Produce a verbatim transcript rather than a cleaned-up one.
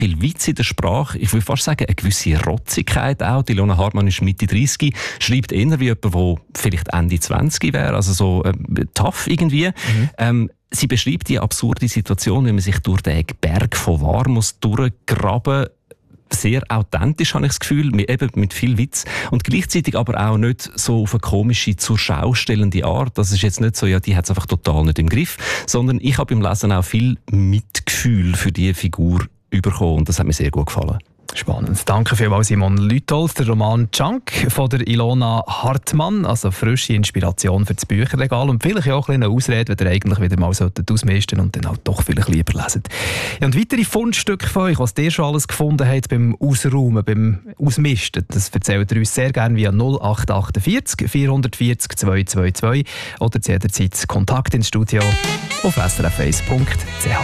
viel Witz in der Sprache. Ich würde fast sagen, eine gewisse Rotzigkeit auch. Die Ilona Hartmann ist Mitte dreißig, schreibt eher wie jemand, der vielleicht Ende zwanzig wäre, also so äh, tough irgendwie. Mhm. Ähm, sie beschreibt die absurde Situation, wie man sich durch den Berg von War muss durchgraben. Sehr authentisch, habe ich das Gefühl, mit, eben mit viel Witz. Und gleichzeitig aber auch nicht so auf eine komische, zur Schau stellende Art. Das ist jetzt nicht so, ja, die hat es einfach total nicht im Griff. Sondern ich habe beim Lesen auch viel Mitgefühl für diese Figur bekommen. Und das hat mir sehr gut gefallen. Spannend. Danke vielmals, Simon Lütholz. Der Roman «Junk» von der Ilona Hartmann. Also frische Inspiration für das Bücherregal und vielleicht auch ein eine Ausrede, wenn ihr eigentlich wieder mal ausmisten und dann halt doch vielleicht lieber lesen. Ja, und weitere Fundstücke von euch, was ihr schon alles gefunden habt beim Ausräumen, beim Ausmisten, das erzählt ihr uns sehr gerne via null acht acht vier vier vier null zwei zwei zwei oder zu jederzeit Kontakt ins Studio auf s r f eins punkt c h.